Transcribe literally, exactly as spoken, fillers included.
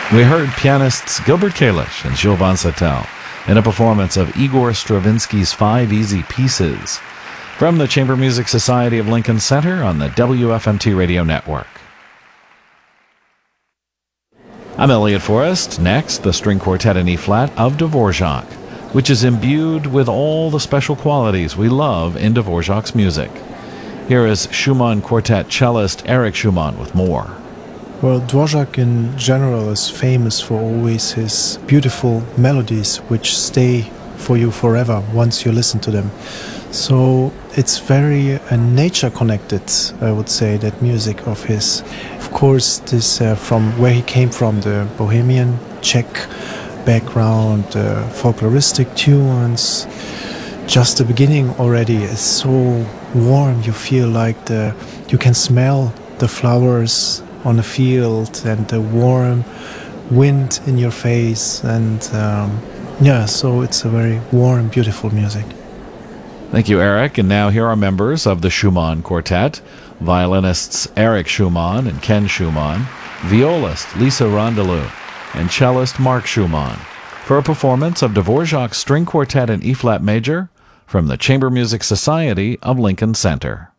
We heard pianists Gilbert Kalish and Gilles Van Sattel in a performance of Igor Stravinsky's Five Easy Pieces from the Chamber Music Society of Lincoln Center on the W F M T Radio Network. I'm Elliot Forrest. Next, the string quartet in E-flat of Dvorak, which is imbued with all the special qualities we love in Dvorak's music. Here is Schumann Quartet cellist Eric Schumann with more. Well, Dvorak in general is famous for always his beautiful melodies which stay for you forever once you listen to them. So it's very uh, nature connected, I would say, that music of his. Of course, this uh, from where he came from, the Bohemian, Czech background, uh, folkloristic tunes. Just the beginning already is so warm. You feel like the you can smell the flowers on the field and the warm wind in your face, and um, yeah, so it's a very warm, beautiful music. Thank you, Eric. And now here are members of the Schumann Quartet, violinists Eric Schumann and Ken Schumann, violist Lisa Rondelou, and cellist Mark Schumann, for a performance of Dvorak's String Quartet in E-flat major from the Chamber Music Society of Lincoln Center.